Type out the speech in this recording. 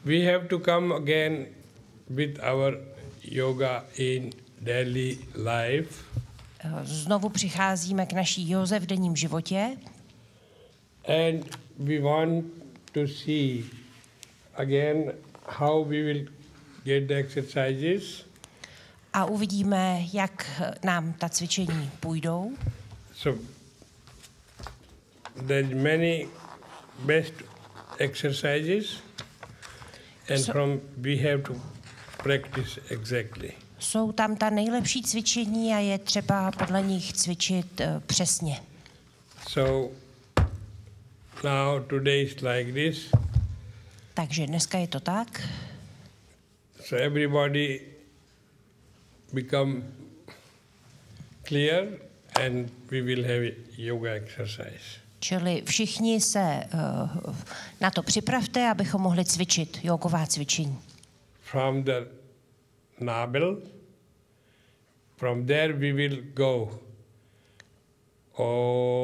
we have to come again with our yoga in daily life. Znovu přicházíme k naší józe v denním životě. And we want to see again how we will get the exercises. A uvidíme, jak nám ta cvičení půjdou. So there's many best exercises and from we have to practice exactly. Jsou tam ta nejlepší cvičení a je třeba podle nich cvičit přesně. So now today is like this. Takže dneska je to tak. So everybody become clear and we will have yoga exercise. Čili všichni se na to připravte, abychom mohli cvičit jogová cvičení. From the navel, from there we will go all